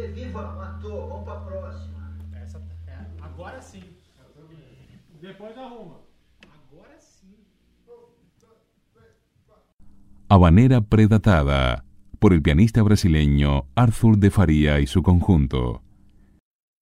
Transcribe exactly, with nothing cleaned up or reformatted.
Viva, matou. Vamos pra próxima. Essa, é, agora sim. Depois arruma. Agora sim. Habanera Predatada, por el pianista brasileño Arthur de Faria y su conjunto.